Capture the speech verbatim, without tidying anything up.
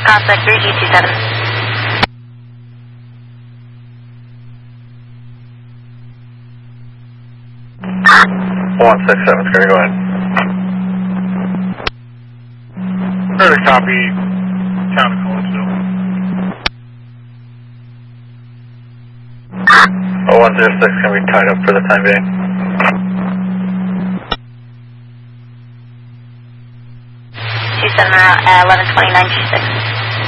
Contact three G two seven. one six seven, Scary, go ahead. Further copy, town of Collinsville. oh one zero six, going to be tied up for the time being. two seven, uh, eleven twenty-nine two six.